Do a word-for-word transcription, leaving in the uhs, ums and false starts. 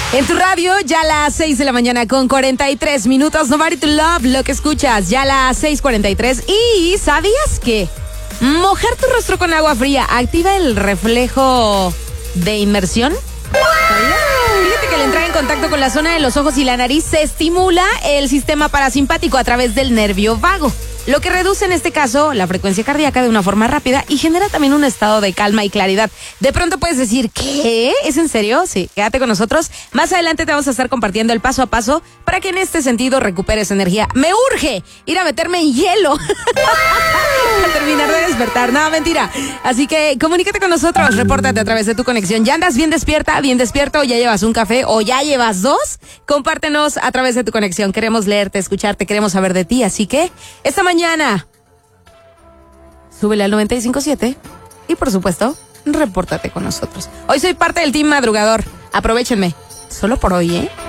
En tu radio, ya a las seis de la mañana con cuarenta y tres minutos. Nobody to Love, lo que escuchas, ya a las seis cuarenta y tres. Y ¿sabías que mojar tu rostro con agua fría activa el reflejo de inmersión? Fíjate que al entrar en contacto con la zona de los ojos y la nariz se estimula el sistema parasimpático a través del nervio vago, lo que reduce en este caso la frecuencia cardíaca de una forma rápida y genera también un estado de calma y claridad. De pronto puedes decir, ¿qué? ¿Es en serio? Sí, quédate con nosotros. Más adelante te vamos a estar compartiendo el paso a paso para que en este sentido recuperes energía. ¡Me urge ir a meterme en hielo! A terminar de despertar. No, mentira. Así que comunícate con nosotros, repórtate a través de tu conexión. ¿Ya andas bien despierta, bien despierto? ¿Ya llevas un café o ya llevas dos? Compártenos a través de tu conexión. Queremos leerte, escucharte, queremos saber de ti. Así que esta mañana, súbele al noventa y cinco punto siete y por supuesto, repórtate con nosotros. Hoy soy parte del team madrugador. Aprovechenme. Solo por hoy, ¿eh?